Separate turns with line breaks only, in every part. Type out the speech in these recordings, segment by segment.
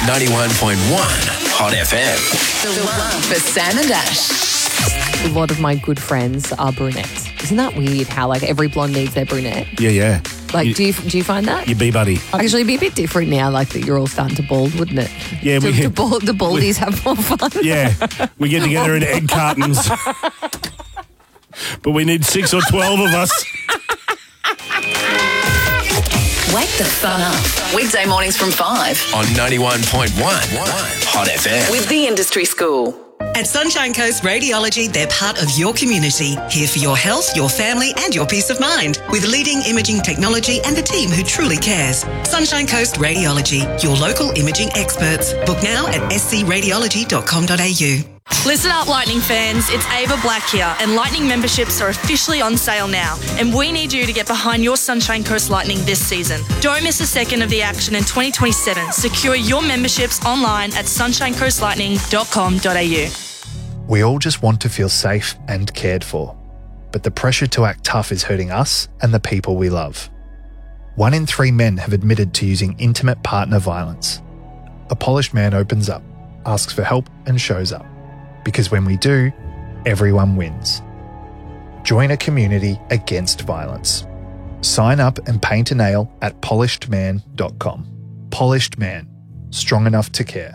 91.1 Hot FM.
The one for Sam and Ash.
A lot of my good friends are brunettes. Isn't that weird how like every blonde needs their brunette?
Yeah.
Like, do you find that?
Your B-buddy.
Actually, it'd be a bit different now, like that you're all starting to bald, wouldn't it?
Yeah,
the baldies have more fun.
Yeah, we get together in egg cartons. But we need 6 or 12 of us.
Wake the fun up. Weekday mornings from 5
On 91.1 Hot FM.
with the Industry School.
At Sunshine Coast Radiology, they're part of your community, here for your health, your family and your peace of mind, with leading imaging technology and a team who truly cares. Sunshine Coast Radiology, your local imaging experts. Book now at scradiology.com.au.
Listen up, Lightning fans. It's Ava Black here, and Lightning memberships are officially on sale now. And we need you to get behind your Sunshine Coast Lightning this season. Don't miss a second of the action in 2027. Secure your memberships online at sunshinecoastlightning.com.au.
We all just want to feel safe and cared for, but the pressure to act tough is hurting us and the people we love. 1 in 3 men have admitted to using intimate partner violence. A polished man opens up, asks for help and shows up. Because when we do, everyone wins. Join a community against violence. Sign up and paint a nail at polishedman.com. Polished Man. Strong enough to care.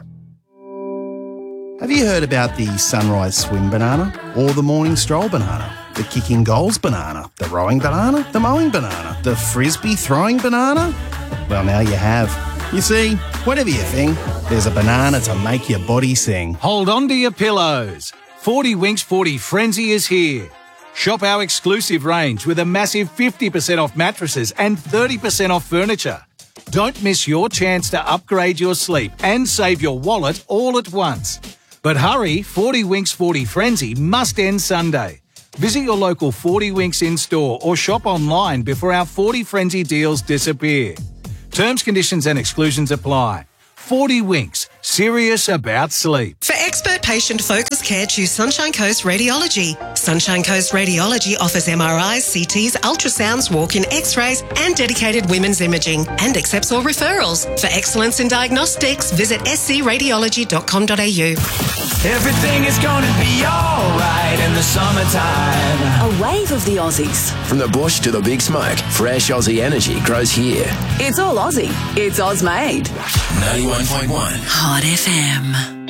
Have you heard about the sunrise swing banana or the morning stroll banana? The kicking goals banana, the rowing banana, the mowing banana, the frisbee throwing banana? Well, now you have. You see, whatever you think, there's a banana to make your body sing.
Hold on to your pillows. 40 Winks 40 Frenzy is here. Shop our exclusive range with a massive 50% off mattresses and 30% off furniture. Don't miss your chance to upgrade your sleep and save your wallet all at once. But hurry, 40 Winks 40 Frenzy must end Sunday. Visit your local 40 Winks in-store or shop online before our 40 Frenzy deals disappear. Terms, conditions and exclusions apply. 40 Winks, serious about sleep.
For expert patient-focused care, choose Sunshine Coast Radiology. Sunshine Coast Radiology offers MRIs, CTs, ultrasounds, walk-in x-rays and dedicated women's imaging, and accepts all referrals. For excellence in diagnostics, visit scradiology.com.au.
Everything is gonna be alright in the summertime.
A wave of the Aussies.
From the bush to the big smoke, fresh Aussie energy grows here.
It's all Aussie. It's Oz made.
91.1
Hot FM.